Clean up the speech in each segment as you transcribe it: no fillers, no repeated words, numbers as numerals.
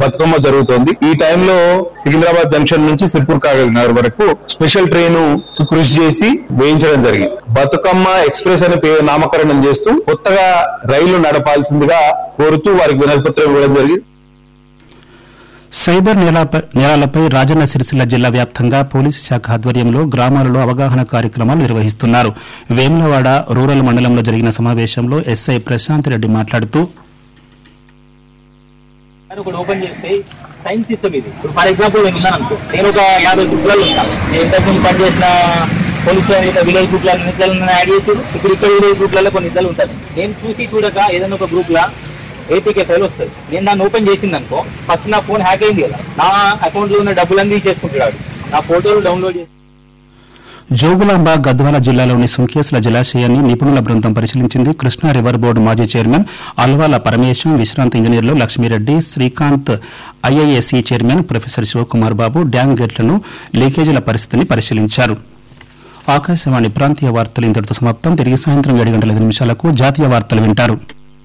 బతుకమ్మ జరుగుతోంది. ఈ టైంలో సికింద్రాబాద్ జంక్షన్ నుంచి సిర్పూర్ కాగజ్ నగర్ వరకు స్పెషల్ ట్రైన్ కృషి చేసి వేయించడం జరిగింది. బతుకమ్మ ఎక్స్ప్రెస్ అనే పేరు నామకరణం చేస్తూ కొత్తగా రైలు నడపాల్సిందిగా కోరుతూ వారికి వినతిపత్రం ఇవ్వడం జరిగింది. సైబర్ నేరాలపై రాజన్న సిరిసిల్ల జిల్లా వ్యాప్తంగా పోలీసు శాఖ ఆధ్వర్యంలో గ్రామాలలో అవగాహన కార్యక్రమాలు నిర్వహిస్తున్నారు. వేములవాడ రూరల్ మండలంలో జరిగిన సమావేశంలో ఎస్ఐ ప్రశాంత్ రెడ్డి మాట్లాడుతూ ఓపెన్ చేస్తే సైన్స్ సిస్టమ్ ఇది. ఇప్పుడు ఫర్ ఎగ్జాంపుల్ నేను ఒక 50 గ్రూపులలో ఉంటాను. నేను ఇంతకుముందు పనిచేసిన పోలీస్ విలేజ్ గ్రూప్లను యాడ్ చేసి ఇప్పుడు ఇక్కడ విలేజ్ గ్రూప్లలో కొన్ని ఇద్దరు ఉంటాయి. నేను చూసి చూడక ఏదైనా ఒక గ్రూప్ లా ఏపీకే ఫైల్ వస్తుంది. నేను దాన్ని ఓపెన్ చేసింది అనుకో, ఫస్ట్ నా ఫోన్ హ్యాక్ అయింది కదా, నా అకౌంట్ లో ఉన్న డబ్బులన్నీ చేసుకుంటున్నాడు, నా ఫోటోలు డౌన్లోడ్ చేసి. జోగులాంబ గద్వాల జిల్లాలోని సుంకేశ్ల జలాశయాన్ని నిపుణుల బృందం పరిశీలించింది. కృష్ణా రివర్ బోర్డు మాజీ చైర్మన్ అల్వాల పరమేశం, విశ్రాంత ఇంజనీర్లు లక్ష్మీరెడ్డి, శ్రీకాంత్, ఐఐఎస్ఈ చైర్మన్ ప్రొఫెసర్ శివకుమార్ బాబు డ్యాం గేట్లను, లీకేజీల పరిస్థితిని పరిశీలించారు. ఆకాశవాణి ప్రాంతీయ వార్తలు ఇంతటితో సమాప్తం. తిరిగి సాయంత్రం 7:05 జాతీయ వార్తలు వింటారు.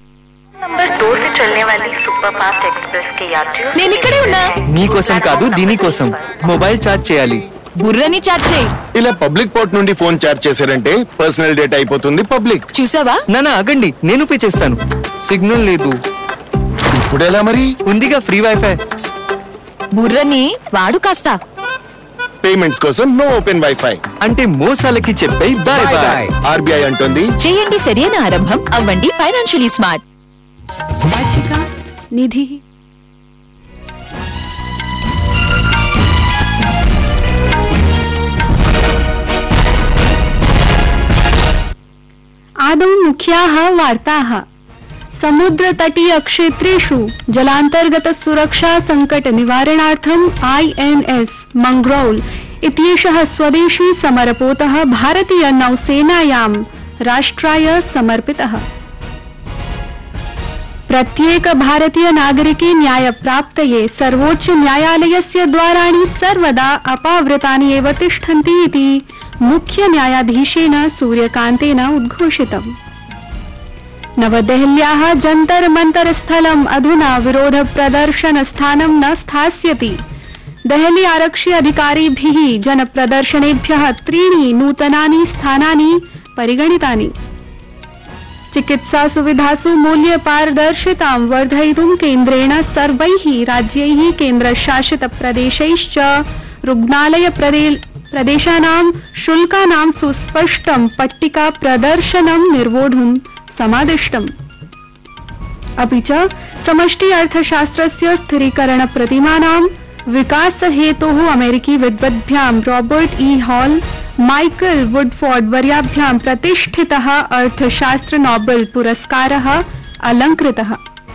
నేను ఇక్కడే ఉన్నా. మీకోసం కాదు, దీనికోసం మొబైల్ ఛార్జ్ చేయాలి. బుర్రని ఛార్జ్ చేయి. ఇలా పబ్లిక్ పోర్ట్ నుండి ఫోన్ ఛార్జ్ చేశారంటే పర్సనల్ డేటా అయిపోతుంది పబ్లిక్. చూసావా? నానా ఆగండి, నేను పే చేస్తాను. సిగ్నల్ లేదు. ఇప్పుడు ఎలా మరి? ఉందిగా ఫ్రీ వైఫై. బుర్రని వాడు కాస్త. పేమెంట్స్ కోసం నో ఓపెన్ వైఫై అంటే మోసాలకి చెప్పే బాయ్ బాయ్. ఆర్బీఐ అంటుంది చేయండి సరైన ఆరంభం, అవ్వండి ఫైనాన్షియలీ స్మార్ట్. निधि आदौ मुख्याः वार्ताः। समुद्रतटीय क्षेत्रेषु जलान्तर्गत सुरक्षा संकट निवारणार्थं INS मंग्रौल इत्येषः स्वदेशी समरपोतः भारतीय नौसेनायां राष्ट्राय समर्पितः। प्रत्येक भारतीय नागरिके न्याय प्राप्तये सर्वोच्च न्यायालयस्य द्वाराणि सर्वदा अपावृतानि एव तिष्ठन्ति इति मुख्य न्यायाधीशेन सूर्यकान्तेन उद्घोषितम्। नवदेहल्याः जन्तर मन्तर स्थलम् अधुना विरोध प्रदर्शन स्थानं न स्थास्यति। देहली आरक्षि अधिकारिभिः जनप्रदर्शनेभ्यः 3 नूतनानि स्थानानि परिगणितानि। चिकित्सा सुविधासु मूल्य पारदर्शितां वर्धयितुं केन्द्रेण सर्वैः राज्यैः केन्द्रशासित प्रदेशैश्च रुग्णालय प्रदेशानां शुल्कानां सुस्पष्टं पट्टिका प्रदर्शनं निर्वोढुं समादिष्टम्। अपि च समष्टि अर्थशास्त्रस्य स्थिरीकरण प्रतिमानां विकास हेतोः अमेरिकी विद्वद्भ्यां Robert E hall, Michael Woodford वर्याभ्यां प्रतिष्ठितः अर्थशास्त्र नोबेल पुरस्कारः अलङ्कृतः।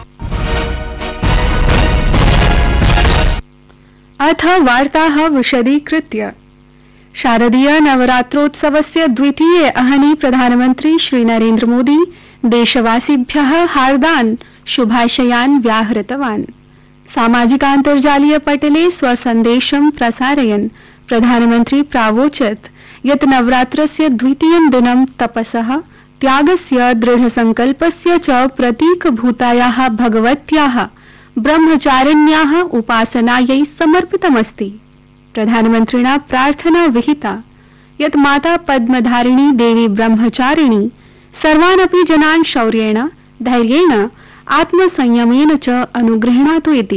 अथ वार्ताः विशदीकृत्य। शारदीय नवरात्रोत्सवस्य द्वितीये अहनि प्रधानमन्त्री श्री नरेन्द्र मोदी देशवासिभ्यः हार्दान् शुभाशयान् व्याहृतवान्। सामाजिकान्तर्जालीय पटले स्वसन्देशं प्रसारयन् प्रधानमन्त्री प्रावोचत् यत् नवरात्रस्य द्वितीयं दिनं तपसः, त्यागस्य, दृढसङ्कल्पस्य च प्रतीकभूतायाः भगवत्याः ब्रह्मचारिण्याः उपासनायै समर्पितमस्ति। प्रधानमन्त्रिणा प्रार्थना विहिता यत् माता पद्मधारिणी देवी ब्रह्मचारिणी सर्वानपि जनान् शौर्येण, धैर्येण, आत्मसंयमेन च अनुगृह्णातु इति।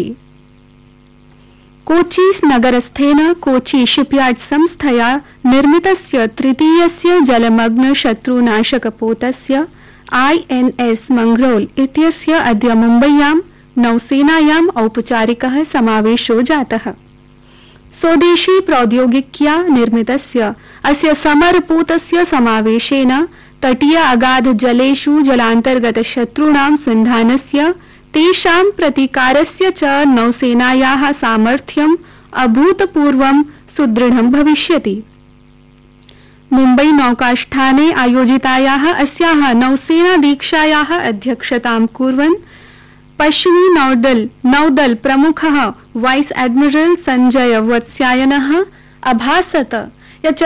कोची नगरस्थेन कोची शिपयार्ड संस्थया निर्मितस्य तृतीयस्य जलमग्न शत्रुनाशकपोतस्य INS मंग्रौल इत्यस्य अद्य मुम्बय्यां नौसेनायाम् औपचारिकः समावेशो जातः। स्वदेशी प्रौद्योगिक्या निर्मितस्य अस्य समरपूतस्य समावेशेन तटीय अगाध जलेषु जलान्तर्गत शत्रूणां सन्धानस्य, तेषां प्रतीकारस्य च नौसेनायाः सामर्थ्यम् अभूतपूर्वं सुदृढं भविष्यति। मुम्बई नौकाष्ठाने आयोजितायाः अस्याः नौसेना दीक्षायाः अध्यक्षतां कुर्वन् पश्चिमी नौदल प्रमुखः वाइस एडमिरल संजय वत्स्यायनः अभासत यत्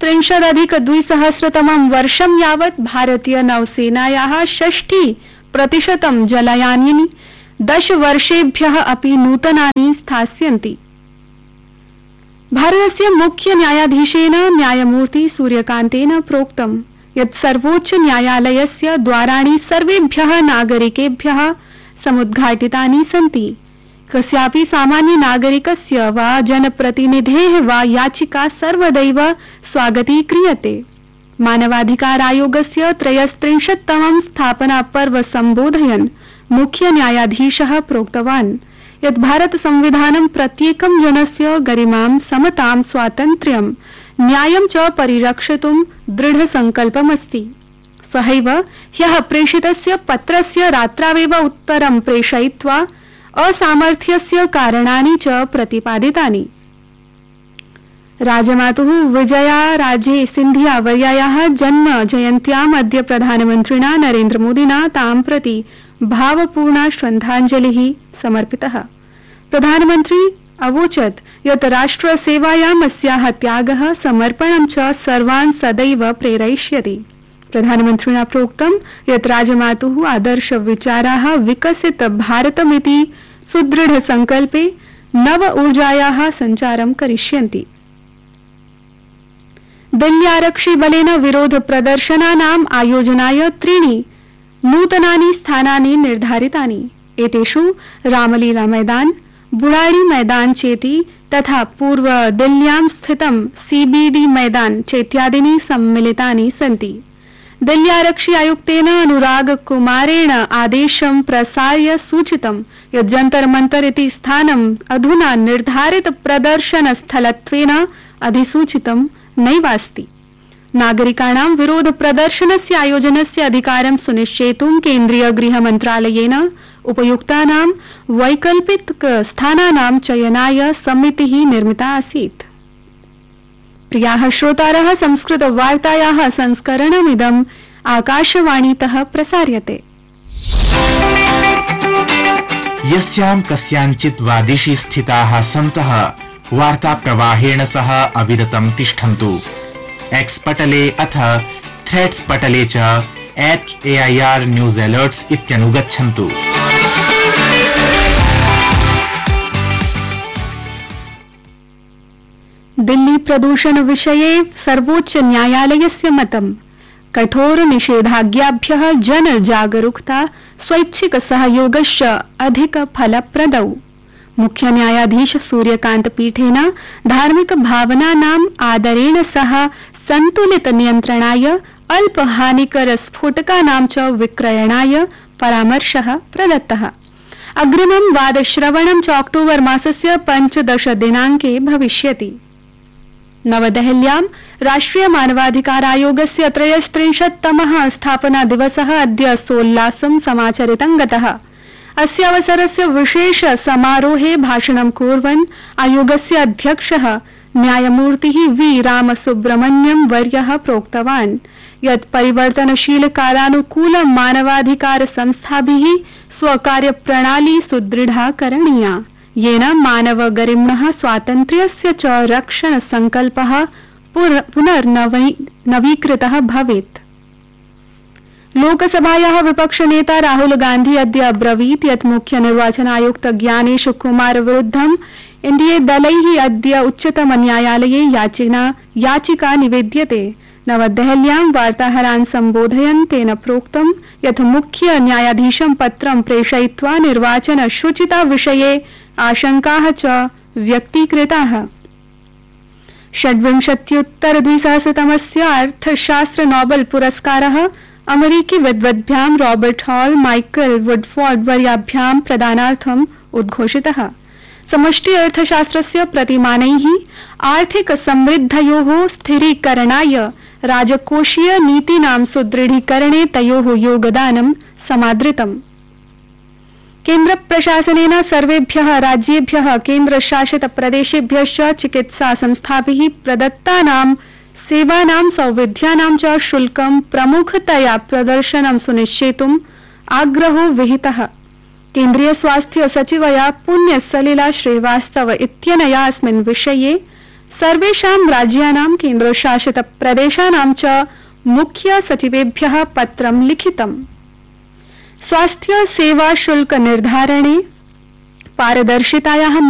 34,200 वर्षं यावत् भारतीय नौसेनायाः 60% जलयानानि 10 वर्षेभ्यः अपि नूतनानि स्थास्यन्ति। भारतस्य मुख्य न्यायाधीशेन न्यायमूर्ति सूर्यकान्तेन प्रोक्तम् यत् सर्वोच्च न्यायालयस्य द्वाराणि सर्वेभ्यः नागरिकेभ्यः समुद्घाटितानि सन्ति। कस्यापि सामान्य नागरिकस्य वा जनप्रतिनिधेः वा याचिका सर्वदैव स्वागतीक्रियते। मानवाधिकार आयोगस्य 33तमं स्थापना पर्व सम्बोधयन् मुख्य न्यायाधीशः प्रोक्तवान् यत् भारत संविधानं प्रत्येकं जनस्य गरिमां, समतां, स्वातन्त्र्यं, न्यायं च परिरक्षितुं दृढसङ्कल्पमस्ति। सहैव ह्यः प्रेषितस्य पत्रस्य रात्रावेव उत्तरं प्रेषयित्वा असामर्थ्यस्य कारणानि च प्रतिपादितानि। राजमातुः विजया राजे सिन्धिया वर्यायाः जन्म जयन्त्याम् अद्य प्रधानमन्त्रिणा नरेन्द्रमोदिना तां प्रति भावपूर्णा श्रद्धाञ्जलिः समर्पितः। प्रधानमन्त्री अवोचत् यत् राष्ट्रसेवायाम् अस्याः त्यागः, समर्पणं च सर्वान् सदैव प्रेरयिष्यति। प्रधानमन्त्रिणा प्रोक्तं यत् राजमातुः आदर्शविचाराः विकसित भारतमिति सुदृढ संकल्पे नव ऊर्जायाः सञ्चारं करिष्यन्ति। दिल्ल्यारक्षिबलेन विरोध प्रदर्शनानाम् आयोजनाय 3 नूतनानि स्थानानि निर्धारितानि। एतेषु रामलीला मैदान, बुराड़ी मैदान चेति तथा पूर्व दिल्ल्यां स्थितं सीबीडी मैदान चेत्यादीनि सम्मिलितानि सन्ति। दिल्ल्यारक्षि आयुक्तेन अनुराग कुमारेण आदेशं प्रसार्य सूचितं यत् जन्तर मन्तर इति स्थानम् अधुना निर्धारित प्रदर्शन स्थलत्वेन अधिसूचितं नैवास्ति। नागरिकाणां विरोध प्रदर्शनस्य आयोजनस्य अधिकारं सुनिश्चेतुं केन्द्रीय गृह मन्त्रालयेन उपयुक्तानां वैकल्पिक स्थानानां चयनाय समितिः निर्मिता आसीत्। प्रियाः श्रोतारः, संस्कृत वार्तायाः संस्करणमिदम् आकाशवाणीतः प्रसार्यते। यस्यां कस्याञ्चित् वादिषि स्थिताः सन्तः वार्ता प्रवाहेण सह अविरतं तिष्ठन्तु। एक्स पटले अथ थ्रेड्स पटले च @AIR न्यूज अलर्ट्स इत्यनुगच्छन्तु। दिल्ली प्रदूषण विषये सर्वोच्च न्यायालयस्य मतम् कठोर निषेधाज्ञाभ्यः जन जागरूकता, स्वैच्छिक सहयोगश्च अधिक फलप्रदौ। मुख्य न्यायाधीश सूर्यकान्त पीठेन धार्मिक भावनानाम् आदरेण सह संतुलित नियन्त्रणाय, अल्पहानिकर स्फोटकानां च विक्रयणाय परामर्शः प्रदत्तः। अग्रिमं वादश्रवणं च अक्टोबर मासस्य 15 दिनाङ्के भविष्यति। नवदेहल्यां राष्ट्रिय मानवाधिकार आयोगस्य 33तमः स्थापना दिवसः अद्य सोल्लासं समाचरितं गतः। अस्य अवसरस्य विशेष समारोहे भाषणं कुर्वन् आयोगस्य अध्यक्षः न्यायमूर्तिः वी रामसुब्रमण्यम वर्यः प्रोक्तवान् यत् परिवर्तनशील कालानुकूल मानवाधिकार संस्थाभिः स्वकार्यप्रणाली सुदृढा करणीया, येन मानव गरिम्णः स्वातन्त्र्यस्य च रक्षण संकल्पः पुनर्नवीकृतः भवेत्। लोकसभायाः विपक्षनेता राहुल गांधी अद्य अब्रवीत् यत् मुख्य निर्वाचन आयुक्त ज्ञानेश कुमार विरुद्धं एनडीए दलैः अद्य उच्चतम न्यायालये याचिका निवेद्यते। नवदेहल्यां वार्ताहरान् सम्बोधयन् तेन प्रोक्तं यत् मुख्य न्यायाधीशं पत्रं प्रेषयित्वा निर्वाचन शुचिता विषये आशंकाः च व्यक्तीकृताः। 26-तमस्य अर्थशास्त्र नोबेल पुरस्कारः अमेरिकी विद्वद्भ्यां रॉबर्ट हॉल, माइकल वुडफॉर्ड वर्याभ्यां प्रदानार्थम् उद्घोषितः। समष्टि अर्थशास्त्रस्य प्रतिमानैः आर्थिक समृद्धयोः स्थिरीकरणाय राजकोषीय नीतीनां सुदृढीकरणे तयोः योगदानं समादृतम्। केन्द्र प्रशासनेन सर्वेभ्यः राज्येभ्यः केन्द्रशासित प्रदेशेभ्यश्च चिकित्सा संस्थाभिः प्रदत्तानां सेवानां सौविध्यानां च शुल्कं प्रमुखतया प्रदर्शनं सुनिश्चेतुम् आग्रहो विहितः। केन्द्रीय स्वास्थ्य सचिवया पुण्य सलिला श्रीवास्तव इत्यनया अस्मिन् विषये सर्वेषां राज्यानां केन्द्रशासित प्रदेशानां च मुख्य सचिवेभ्यः पत्रं लिखितम्। स्वास्थ्य सेवा शुल्क निर्धारणे पारदर्शितायाः